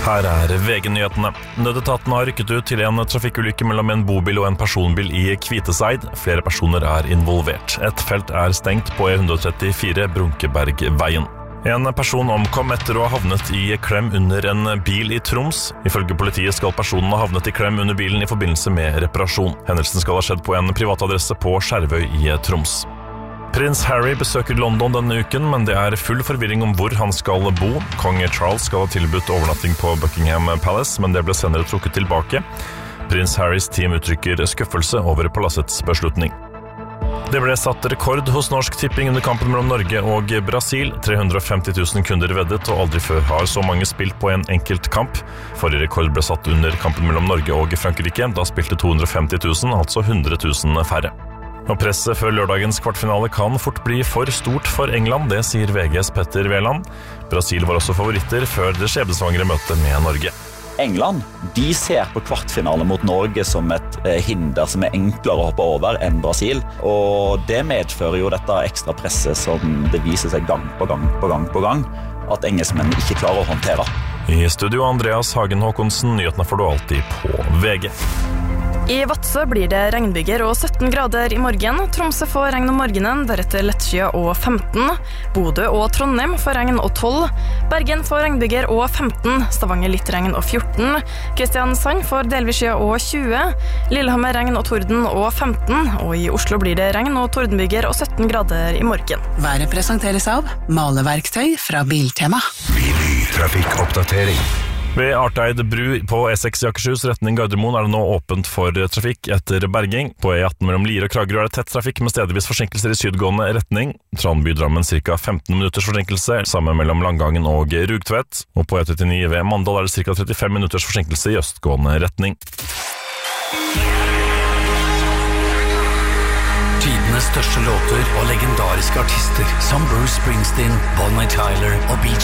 Her VG-nyhetene. Nødetaten har rykket ut til en trafikkulykke mellom en bobil og en personbil i Kviteseid. Flere personer involvert. Et felt stengt på E134 Brunkebergveien. En person omkom etter å ha havnet i klem under en bil i Troms. Ifølge politiet skal personen ha havnet i klem under bilen i forbindelse med reparasjon. Hendelsen skal ha skjedd på en privatadresse på Skjervøy i Troms. Prins Harry besøker London denne uken, men det full forvirring om hvor han skal bo. Kong Charles skal ha tilbudt overnatting på Buckingham Palace, men det ble senere trukket tilbake. Prins Harrys team uttrykker skuffelse over palassets beslutning. Det ble satt rekord hos Norsk Tipping under kampen mellom Norge og Brasil. 350 000 kunder veddet, og aldri før har så mange spilt på en enkelt kamp. Forrige rekord ble satt under kampen mellom Norge og Frankrike. Da spilte 250 000, altså 100 000 færre. Og presset før lørdagens kvartfinale kan fort bli for stort for England, det sier VGs Petter Veland. Brasil var også favoritter før det skjebnesvangre møtet med Norge. England, de ser på kvartfinale mot Norge som et hinder som enklere å hoppe over enn Brasil. Og det medfører jo dette ekstra presset som det viser seg gang på gang, at engelskmenn ikke klarer å håndtere. I studio Andreas Hagen Håkonsen, nyhetene får du alltid på VG. I Vadsø blir det regnbyger og 17 grader i morgen. Tromsø får regn om morgenen, deretter lettskyet og 15. Bodø og Trondheim får regn og 12. Bergen får regnbyger og 15. Stavanger litt regn og 14. Kristiansand får delvis skyet og 20. Lillehammer regn og torden og 15. Og i Oslo blir det regn og tordenbyger og 17 grader i morgen. Været presenteres av maleverktøy fra Biltema. Trafikkoppdatering. Ved Arteid bru på E6 i Akershus retning Gardermoen det nå åpent for trafikk etter berging. På E18 mellom Lier og Kragerø det tett trafikk med stedvis forsinkelser i sydgående retning. Tranby-Drammen ca. 15 minutters forsinkelse, sammen mellom Langgangen og Rugtvedt. Og på E39 ved Mandal det ca. 35 minutters forsinkelse i østgående retning. Tidenes største låter og legendariske artister som Bruce Springsteen, Bonnie Tyler og Beach